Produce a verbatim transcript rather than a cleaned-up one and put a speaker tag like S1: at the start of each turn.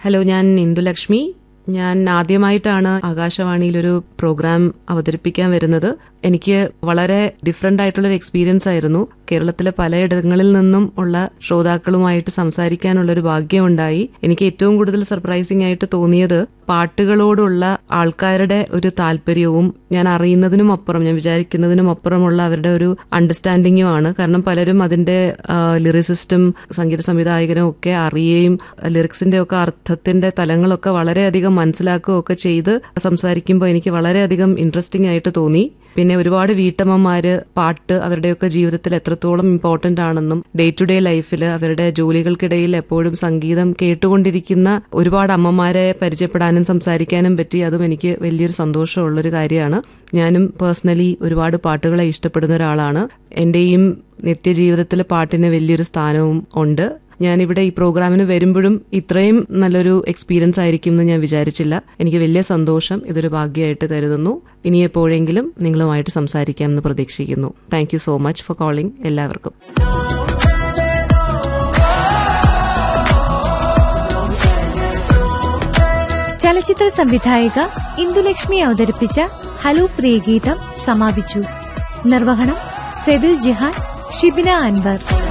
S1: Hello, ഞാൻ ഇന്ദുലക്ഷ്മി. ഞാൻ ആദ്യമായിട്ടാണ് ആകാശവാണിയിൽ ഒരു പ്രോഗ്രാം അവതരിപ്പിക്കാൻ വരുന്നത്. എനിക്ക് വളരെ ഡിഫറന്റ് ആയിട്ടുള്ളൊരു എക്സ്പീരിയൻസ് ആയിരുന്നു. കേരളത്തിലെ പലയിടങ്ങളിൽ നിന്നും ഉള്ള ശ്രോതാക്കളുമായിട്ട് സംസാരിക്കാനുള്ളൊരു ഭാഗ്യമുണ്ടായി. എനിക്ക് ഏറ്റവും കൂടുതൽ സർപ്രൈസിംഗ് ആയിട്ട് തോന്നിയത് പാട്ടുകളോടുള്ള ആൾക്കാരുടെ ഒരു താല്പര്യവും ഞാൻ അറിയുന്നതിനും അപ്പുറം, ഞാൻ വിചാരിക്കുന്നതിനും അപ്പുറമുള്ള അവരുടെ ഒരു അണ്ടർസ്റ്റാൻഡിങ്ങുമാണ്. കാരണം പലരും അതിന്റെ ലിറിസിസ്റ്റും സംഗീത സംവിധായകനും ഒക്കെ അറിയുകയും ലിറിക്സിന്റെ ഒക്കെ അർത്ഥത്തിന്റെ തലങ്ങളൊക്കെ വളരെയധികം മനസ്സിലാക്കുകയൊക്കെ ചെയ്ത് സംസാരിക്കുമ്പോൾ എനിക്ക് വളരെയധികം ഇൻട്രസ്റ്റിംഗ് ആയിട്ട് തോന്നി. പിന്നെ ഒരുപാട് വീട്ടമ്മമാര് പാട്ട് അവരുടെയൊക്കെ ജീവിതത്തിൽ എത്രത്തോളം ഇമ്പോർട്ടന്റ് ആണെന്നും ഡേ ടു ഡേ ലൈഫിൽ അവരുടെ ജോലികൾക്കിടയിൽ എപ്പോഴും സംഗീതം കേട്ടുകൊണ്ടിരിക്കുന്ന ഒരുപാട് അമ്മമാരെ പരിചയപ്പെടാനും സംസാരിക്കാനും പറ്റി. അതും എനിക്ക് വലിയൊരു സന്തോഷമുള്ളൊരു കാര്യമാണ്. ഞാനും പേഴ്സണലി ഒരുപാട് പാട്ടുകളെ ഇഷ്ടപ്പെടുന്ന ഒരാളാണ്. എന്റെയും നിത്യജീവിതത്തിൽ പാട്ടിന് വലിയൊരു സ്ഥാനവും ഉണ്ട്. ഞാനിവിടെ ഈ പ്രോഗ്രാമിന് വരുമ്പോഴും ഇത്രയും നല്ലൊരു എക്സ്പീരിയൻസ് ആയിരിക്കും എന്ന് ഞാൻ വിചാരിച്ചില്ല. എനിക്ക് വലിയ സന്തോഷം, ഇതൊരു ഭാഗ്യമായിട്ട് കരുതുന്നു. ഇനി എപ്പോഴെങ്കിലും നിങ്ങളുമായിട്ട് സംസാരിക്കാമെന്ന് പ്രതീക്ഷിക്കുന്നു. Thank you so much for calling. എല്ലാവർക്കും
S2: ചലച്ചിത്ര സംവിധായിക ഇന്ദുലക്ഷ്മി അവതരിപ്പിച്ച ഹലോ പ്രിയഗീതം സമാപിച്ചു. നിർവഹണം സെബിൽ ജിഹാൻ, ഷിബിന അൻവർ.